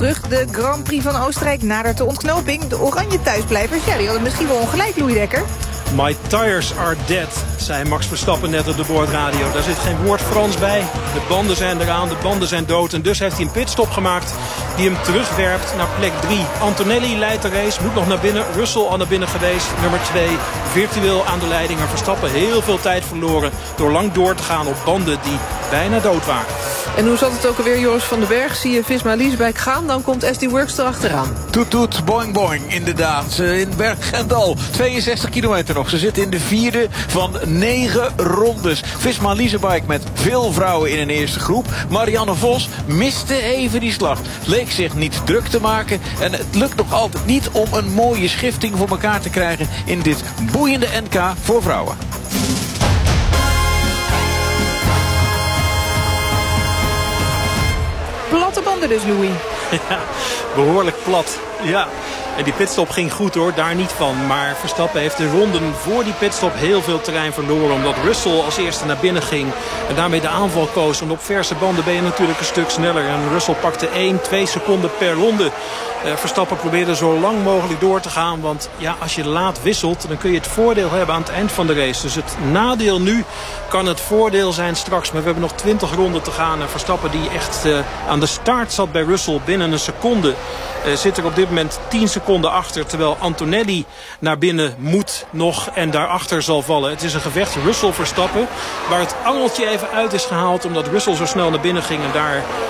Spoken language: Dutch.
terug. De Grand Prix van Oostenrijk nadert de ontknoping. De oranje thuisblijvers, die hadden misschien wel ongelijk, Louis Dekker. My tires are dead, zei Max Verstappen net op de boordradio. Daar zit geen woord Frans bij. De banden zijn eraan, de banden zijn dood. En dus heeft hij een pitstop gemaakt die hem terugwerpt naar plek 3. Antonelli leidt de race, moet nog naar binnen. Russell al naar binnen geweest, nummer 2. Virtueel aan de leiding. En Verstappen heel veel tijd verloren door lang door te gaan op banden die bijna dood waren. En hoe zat het ook alweer, Joris van den Berg? Zie je Visma Leasebike gaan, dan komt SD Works erachteraan. Toet toet, boing boing, inderdaad. In Bergendal, 62 kilometer nog. Ze zitten in de 4e van 9 rondes. Visma Leasebike met veel vrouwen in een eerste groep. Marianne Vos miste even die slag. Leek zich niet druk te maken. En het lukt nog altijd niet om een mooie schifting voor elkaar te krijgen in dit boeiende NK voor vrouwen. Platte banden dus, Louis. Ja, behoorlijk plat. Ja. En die pitstop ging goed hoor, daar niet van. Maar Verstappen heeft de ronden voor die pitstop heel veel terrein verloren. Omdat Russell als eerste naar binnen ging. En daarmee de aanval koos. Want op verse banden ben je natuurlijk een stuk sneller. En Russell pakte 1-2 seconden per ronde. Verstappen probeerde zo lang mogelijk door te gaan. Want ja, als je laat wisselt, dan kun je het voordeel hebben aan het eind van de race. Dus het nadeel nu kan het voordeel zijn straks. Maar we hebben nog 20 ronden te gaan. En Verstappen die echt aan de start zat bij Russell binnen een seconde. Zit er op dit moment 10 seconden achter. Terwijl Antonelli naar binnen moet nog en daarachter zal vallen. Het is een gevecht Russell-Verstappen. Waar het angeltje even uit is gehaald. Omdat Russell zo snel naar binnen ging. En daar